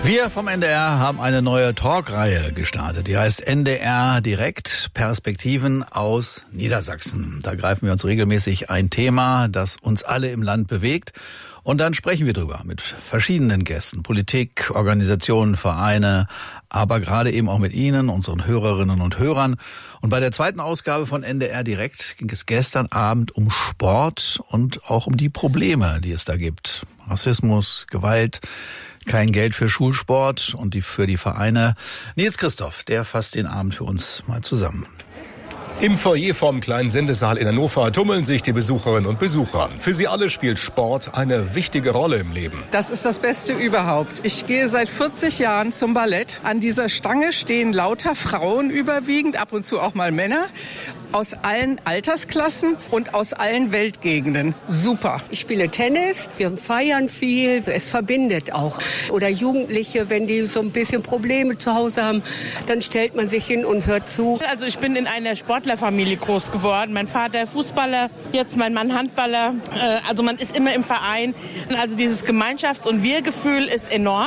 Wir vom NDR haben eine neue Talkreihe gestartet. Die heißt NDR Direkt, Perspektiven aus Niedersachsen. Da greifen wir uns regelmäßig ein Thema, das uns alle im Land bewegt. Und dann sprechen wir drüber mit verschiedenen Gästen, Politik, Organisationen, Vereine, aber gerade eben auch mit Ihnen, unseren Hörerinnen und Hörern. Und bei der zweiten Ausgabe von NDR Direkt ging es gestern Abend um Sport und auch um die Probleme, die es da gibt. Rassismus, Gewalt, kein Geld für Schulsport und für die Vereine. Nils Christoph, der fasst den Abend für uns mal zusammen. Im Foyer vom kleinen Sendesaal in Hannover tummeln sich die Besucherinnen und Besucher. Für sie alle spielt Sport eine wichtige Rolle im Leben. Das ist das Beste überhaupt. Ich gehe seit 40 Jahren zum Ballett. An dieser Stange stehen lauter Frauen überwiegend, ab und zu auch mal Männer, aus allen Altersklassen und aus allen Weltgegenden. Super. Ich spiele Tennis, wir feiern viel, es verbindet auch. Oder Jugendliche, wenn die so ein bisschen Probleme zu Hause haben, dann stellt man sich hin und hört zu. Also ich bin in einer Sportlerfamilie groß geworden. Mein Vater Fußballer, jetzt mein Mann Handballer. Also man ist immer im Verein. Also dieses Gemeinschafts- und Wir-Gefühl ist enorm.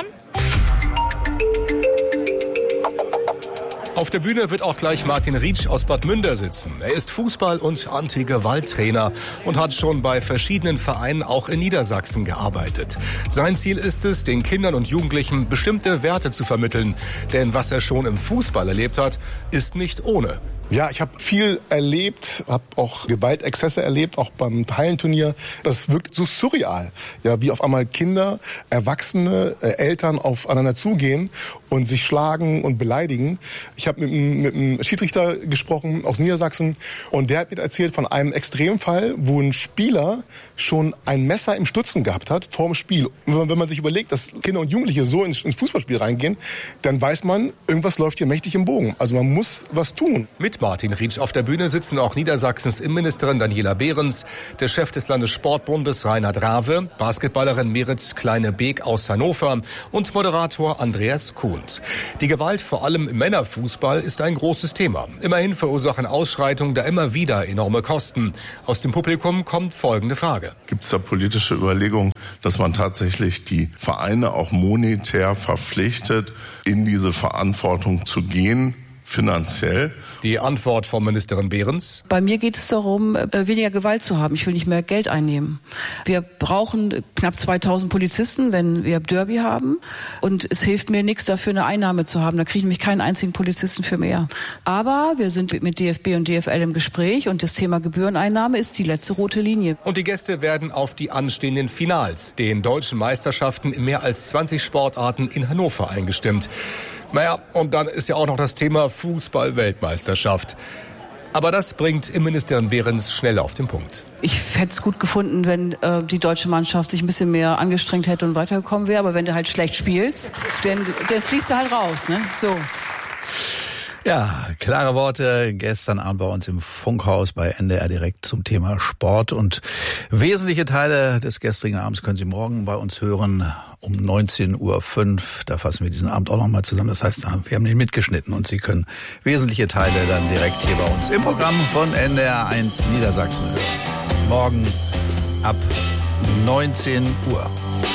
Auf der Bühne wird auch gleich Martin Rietsch aus Bad Münder sitzen. Er ist Fußball- und Anti-Gewalt-Trainer und hat schon bei verschiedenen Vereinen auch in Niedersachsen gearbeitet. Sein Ziel ist es, den Kindern und Jugendlichen bestimmte Werte zu vermitteln. Denn was er schon im Fußball erlebt hat, ist nicht ohne. Ja, ich habe viel erlebt, habe auch Gewaltexzesse erlebt, auch beim Hallenturnier. Das wirkt so surreal, ja, wie auf einmal Kinder, Erwachsene, Eltern aufeinander zugehen und sich schlagen und beleidigen. Ich habe mit einem Schiedsrichter gesprochen aus Niedersachsen und der hat mir erzählt von einem Extremfall, wo ein Spieler schon ein Messer im Stutzen gehabt hat vor dem Spiel. Und wenn man sich überlegt, dass Kinder und Jugendliche so ins Fußballspiel reingehen, dann weiß man, irgendwas läuft hier mächtig im Bogen. Also man muss was tun. Mit Martin Rietsch auf der Bühne sitzen auch Niedersachsens Innenministerin Daniela Behrens, der Chef des Landessportbundes Reinhard Rave, Basketballerin Merit Kleine-Beek aus Hannover und Moderator Andreas Kuhnt. Die Gewalt vor allem im Männerfußball ist ein großes Thema. Immerhin verursachen Ausschreitungen da immer wieder enorme Kosten. Aus dem Publikum kommt folgende Frage. Gibt es da politische Überlegungen, dass man tatsächlich die Vereine auch monetär verpflichtet, in diese Verantwortung zu gehen? Finanziell? Die Antwort von Ministerin Behrens. Bei mir geht es darum, weniger Gewalt zu haben. Ich will nicht mehr Geld einnehmen. Wir brauchen knapp 2000 Polizisten, wenn wir Derby haben. Und es hilft mir nichts, dafür eine Einnahme zu haben. Da kriege ich nämlich keinen einzigen Polizisten für mehr. Aber wir sind mit DFB und DFL im Gespräch und das Thema Gebühreneinnahme ist die letzte rote Linie. Und die Gäste werden auf die anstehenden Finals, den deutschen Meisterschaften in mehr als 20 Sportarten in Hannover eingestimmt. Naja, und dann ist ja auch noch das Thema Fußball-Weltmeisterschaft. Aber das bringt Innenministerin Behrens schnell auf den Punkt. Ich hätte es gut gefunden, wenn die deutsche Mannschaft sich ein bisschen mehr angestrengt hätte und weitergekommen wäre. Aber wenn du halt schlecht spielst, dann fliegst du halt raus, ne? So. Ja, klare Worte gestern Abend bei uns im Funkhaus bei NDR Direkt zum Thema Sport. Und wesentliche Teile des gestrigen Abends können Sie morgen bei uns hören um 19:05 Uhr. Da fassen wir diesen Abend auch nochmal zusammen. Das heißt, wir haben den mitgeschnitten und Sie können wesentliche Teile dann direkt hier bei uns im Programm von NDR 1 Niedersachsen hören. Morgen ab 19 Uhr.